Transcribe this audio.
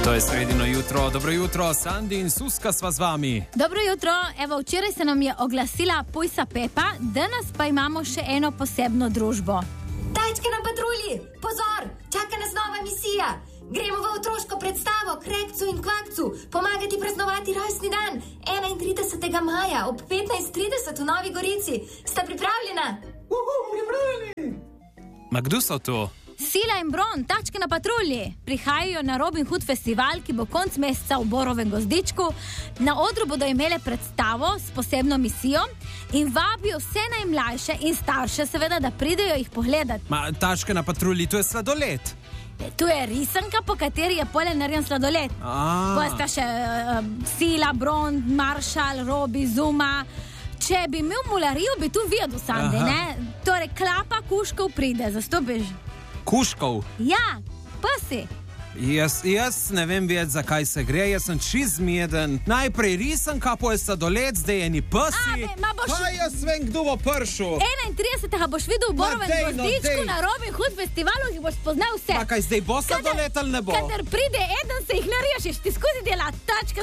To je sredino jutro. Dobro jutro, Sandi in Suska sva z vami. Dobro jutro. Evo, včeraj se nam je oglasila Pujsa Pepa, danes pa imamo še eno posebno družbo. Tajčke na patrulji! Pozor! Čaka nas nova misija! Gremo v otroško predstavo Krekcu in Kvakcu pomagati praznovati rojstni dan 31. maja ob 15:30 v Novi Gorici. Sta pripravljena? Pripravljeni! Ma kdo so to? Sila in Bron, Tačke na patrulji, prihajajo na Robin Hood festival, ki bo konc meseca v Borovem Gozdičku. Na odru bodo imele predstavo s posebno misijo in vabijo vse najmlajše in starše, seveda, da pridejo jih pogledati. Ma Tačke na patrulji, to je sladoled. Tu je risanka, po kateri je pole narejen sladoled. Posta še Sila, Bron, Maršal, Robi, Zuma. Če bi imel mularijo, bi tu videl, Sandi, ne? Torej, Klapa Kuškov pride, zastopiš? Kuškov? Ja, pasi. Jaz ne vem več, zakaj se gre, jaz sem čist zmeden. Najprej risanka, po je sladoled, zdaj eni pasi. Kaj jaz vem, kdo bo pršel? 31. boš videl v Borovem Gozdičku na Robin Hood festivalu in boš spoznal vse. Pa kaj zdaj bo sladoled ali ne bo? Kadar pride eden, se jih narešiš, ti skozi dela Tačka